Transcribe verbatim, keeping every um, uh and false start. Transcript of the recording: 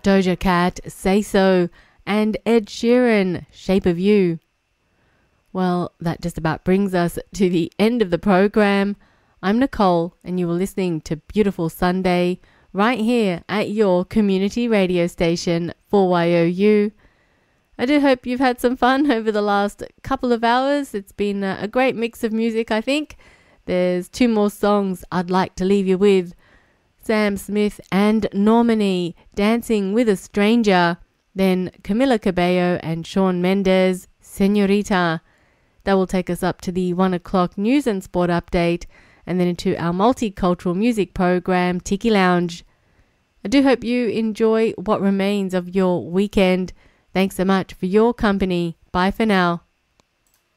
Doja Cat, Say So, and Ed Sheeran, Shape of You. Well, that just about brings us to the end of the program. I'm Nicole, and you were listening to Beautiful Sunday right here at your community radio station, four Y O U. I do hope you've had some fun over the last couple of hours. It's been a great mix of music, I think. There's two more songs I'd like to leave you with. Sam Smith and Normani, Dancing with a Stranger. Then Camila Cabello and Shawn Mendes, Señorita. That will take us up to the one o'clock news and sport update, and then into our multicultural music program, Tiki Lounge. I do hope you enjoy what remains of your weekend. Thanks so much for your company. Bye for now.